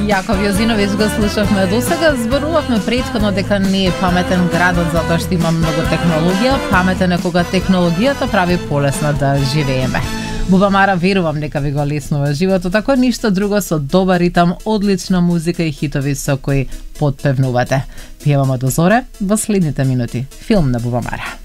Јаков Јозиновиќ го слушавме досега. Зборувавме претходно дека не е паметен градот затоа што има многу технологија. Паметен е кога технологијата прави полесно да живееме. Бубамара, верувам дека ви го леснува животот, ако ништо друго со добар ритам, одлична музика и хитови со кои подпевнувате. Пиеваме до зоре во следните минути. Филм на Бубамара.